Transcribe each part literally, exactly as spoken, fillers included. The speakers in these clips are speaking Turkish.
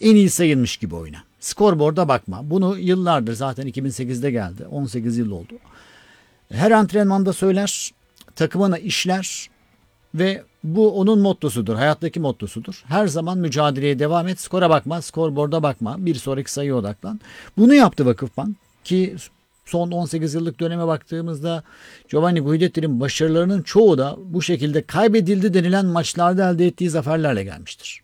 en iyi sayılmış gibi oyna. Skorboarda bakma. Bunu yıllardır, zaten iki bin sekizde geldi. on sekiz yıl oldu. Her antrenmanda söyler, takımına işler ve bu onun mottosudur. Hayattaki mottosudur. Her zaman mücadeleye devam et. Skora bakma, skorboarda bakma. Bir sonraki sayıya odaklan. Bunu yaptı Vakıfbank ki son on sekiz yıllık döneme baktığımızda Giovanni Guidetti'nin başarılarının çoğu da bu şekilde kaybedildi denilen maçlarda elde ettiği zaferlerle gelmiştir.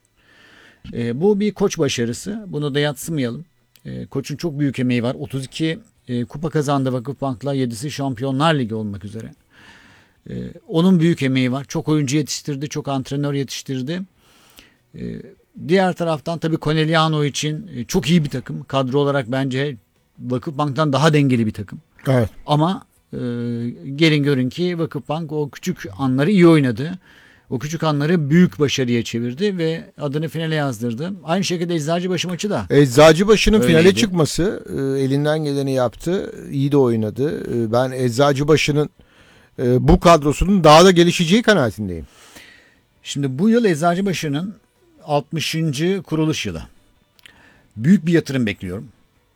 E, bu bir koç başarısı. Bunu da yadsımayalım. E, koçun çok büyük emeği var. otuz iki e, kupa kazandı Vakıfbank'la, yedisi Şampiyonlar Ligi olmak üzere. E, onun büyük emeği var. Çok oyuncu yetiştirdi, çok antrenör yetiştirdi. E, diğer taraftan tabii Conegliano için e, çok iyi bir takım. Kadro olarak bence Vakıfbank'tan daha dengeli bir takım. Evet. Ama e, gelin görün ki Vakıfbank o küçük anları iyi oynadı. O küçük anları büyük başarıya çevirdi ve adını finale yazdırdı. Aynı şekilde Eczacıbaşı maçı da. Eczacıbaşı'nın öyleydi. finale çıkması, e, elinden geleni yaptı. İyi de oynadı. E, ben Eczacıbaşı'nın e, bu kadrosunun daha da gelişeceği kanaatindeyim. Şimdi bu yıl Eczacıbaşı'nın altmışıncı kuruluş yılı. Büyük bir yatırım bekliyorum.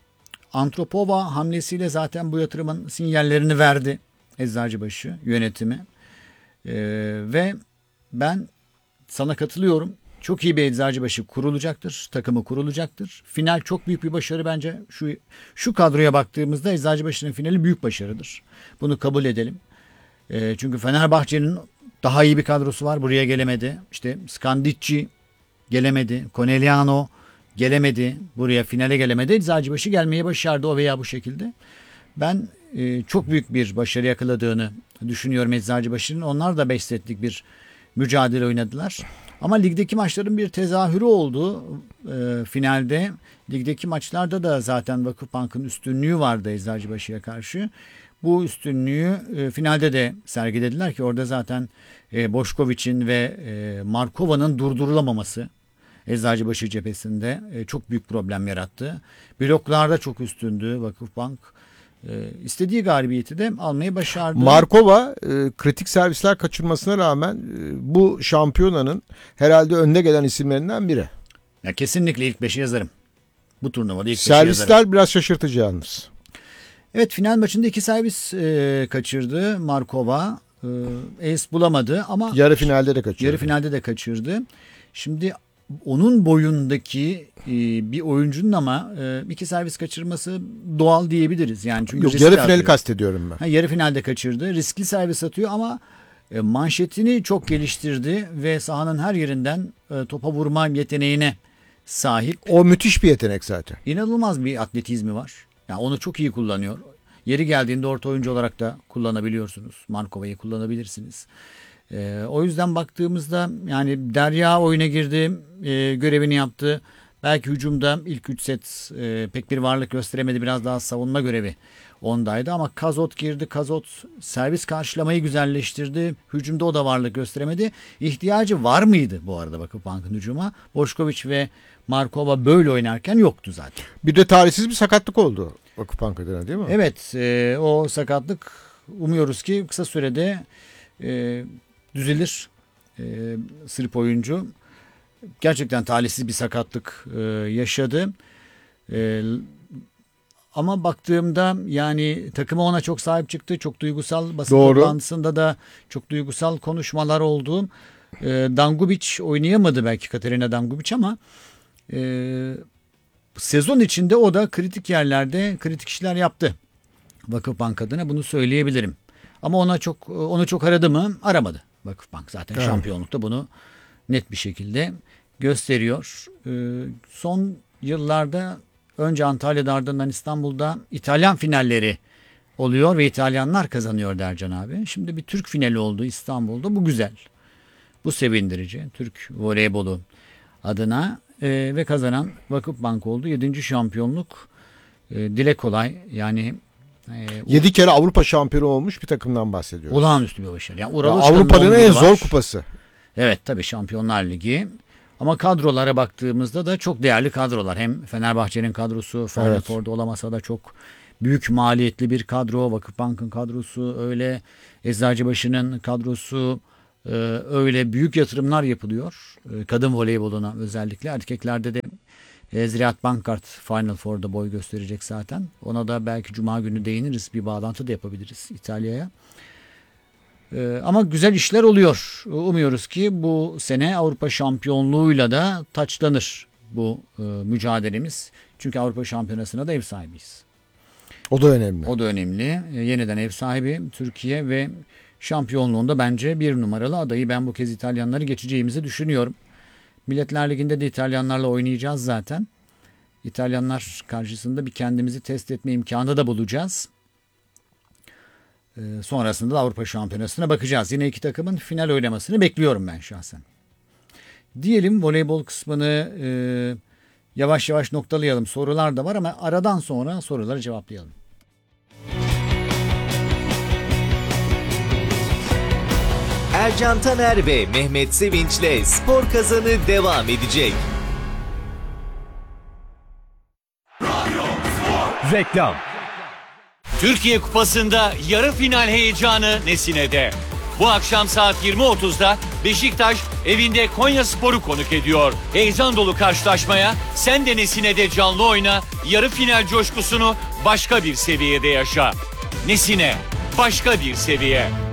Antropova hamlesiyle zaten bu yatırımın sinyallerini verdi Eczacıbaşı yönetimi. Ee, ve ben sana katılıyorum. Çok iyi bir Eczacıbaşı kurulacaktır. Takımı kurulacaktır. Final çok büyük bir başarı bence. Şu şu kadroya baktığımızda Eczacıbaşı'nın finali büyük başarıdır. Bunu kabul edelim. Ee, çünkü Fenerbahçe'nin daha iyi bir kadrosu var. Buraya gelemedi. İşte Skandicci gelemedi. Conegliano gelemedi. Buraya finale gelemedi. Eczacıbaşı gelmeyi başardı o veya bu şekilde. Ben e, çok büyük bir başarı yakaladığını düşünüyorum Eczacıbaşı'nın. Onlar da beş setlik bir mücadele oynadılar. Ama ligdeki maçların bir tezahürü oldu e, finalde. Ligdeki maçlarda da zaten Vakıfbank'ın üstünlüğü vardı Eczacıbaşı'ya karşı. Bu üstünlüğü e, finalde de sergilediler ki orada zaten e, Boşkoviç'in ve e, Markova'nın durdurulamaması Eczacıbaşı cephesinde e, çok büyük problem yarattı. Bloklarda çok üstündü Vakıfbank. E, istediği galibiyeti de almayı başardı. Markova e, kritik servisler kaçırmasına rağmen e, bu şampiyonanın herhalde önde gelen isimlerinden biri. Ya kesinlikle ilk beşi yazarım. Bu turnuvada ilk beşi yazarım. Servisler biraz şaşırtıcı yalnız. Evet, final maçında iki servis e, kaçırdı Markova. E, ace bulamadı ama Yarı finalde de kaçırdı. yarı finalde de kaçırdı. Şimdi onun boyundaki e, bir oyuncunun ama e, iki servis kaçırması doğal diyebiliriz. Yani çünkü Yok, risk yarı finali atıyor. kastediyorum ben. Ha, yarı finalde kaçırdı. Riskli servis atıyor ama e, manşetini çok geliştirdi ve sahanın her yerinden e, topa vurma yeteneğine sahip. O müthiş bir yetenek zaten. İnanılmaz bir atletizmi var. Yani onu çok iyi kullanıyor. Yeri geldiğinde orta oyuncu olarak da kullanabiliyorsunuz. Markova'yı kullanabilirsiniz. Ee, o yüzden baktığımızda yani Derya oyuna girdi, e, görevini yaptı. Belki hücumda ilk üç set e, pek bir varlık gösteremedi. Biraz daha savunma görevi ondaydı ama Kazot girdi. Kazot servis karşılamayı güzelleştirdi. Hücumda o da varlık gösteremedi. İhtiyacı var mıydı bu arada Vakıfbank'ın hücuma? Boşkoviç ve Markova böyle oynarken yoktu zaten. Bir de talihsiz bir sakatlık oldu Vakıfbank adına, değil mi? Evet, e, o sakatlık umuyoruz ki kısa sürede e, düzelir. E, Sırp oyuncu gerçekten talihsiz bir sakatlık e, yaşadı. E, ama baktığımda yani takımı ona çok sahip çıktı. Çok duygusal, basın Doğru. toplantısında da çok duygusal konuşmalar oldu. E, Dangubic oynayamadı belki, Katerina Dangubic, ama e, sezon içinde o da kritik yerlerde kritik işler yaptı. Vakıfbank adına bunu söyleyebilirim. Ama ona çok onu çok aradı mı? Aramadı. Vakıfbank zaten Evet. şampiyonlukta bunu net bir şekilde gösteriyor. Ee, son yıllarda önce Antalya'da, ardından İstanbul'da İtalyan finalleri oluyor ve İtalyanlar kazanıyor Dercan abi. Şimdi bir Türk finali oldu İstanbul'da. Bu güzel. Bu sevindirici. Türk voleybolu adına e, ve kazanan Vakıfbank oldu. Yedinci şampiyonluk e, dile kolay. Yani e, Yedi kere Avrupa şampiyonu olmuş bir takımdan bahsediyoruz. olağanüstü bir başarı. Yani Ya Ural Avrupa'nın en zor kupası. Evet tabii, Şampiyonlar Ligi. Ama kadrolara baktığımızda da çok değerli kadrolar. Hem Fenerbahçe'nin kadrosu Final Evet. Four'da olamasa da çok büyük maliyetli bir kadro. Vakıfbank'ın kadrosu öyle. Eczacıbaşı'nın kadrosu e, öyle. Büyük yatırımlar yapılıyor. E, kadın voleyboluna özellikle. Erkeklerde de E, Ziraat Bankart Final Four'da boy gösterecek zaten. Ona da belki Cuma günü değiniriz. Bir bağlantı da yapabiliriz İtalya'ya. E, ama güzel işler oluyor. Umuyoruz ki bu sene Avrupa şampiyonluğuyla da taçlanır bu e, mücadelemiz. Çünkü Avrupa Şampiyonası'na da ev sahibiyiz. O da önemli. O da önemli. E, yeniden ev sahibi Türkiye ve şampiyonluğunda bence bir numaralı adayı. Ben bu kez İtalyanları geçeceğimizi düşünüyorum. Milletler Ligi'nde de İtalyanlarla oynayacağız zaten. İtalyanlar karşısında bir kendimizi test etme imkanı da bulacağız. Ee, sonrasında da Avrupa Şampiyonası'na bakacağız. Yine iki takımın final oynamasını bekliyorum ben şahsen. Diyelim voleybol kısmını e, yavaş yavaş noktalayalım. Sorular da var ama aradan sonra soruları cevaplayalım. Ercan Taner ve Mehmet Sevinç'le Spor Kazanı devam edecek. Reklam. Türkiye Kupası'nda yarı final heyecanı Nesine'de. Bu akşam saat yirmi otuzda Beşiktaş evinde Konyaspor'u konuk ediyor. Heyecan dolu karşılaşmaya sen de Nesine'de canlı oyna, yarı final coşkusunu başka bir seviyede yaşa. Nesine, başka bir seviye.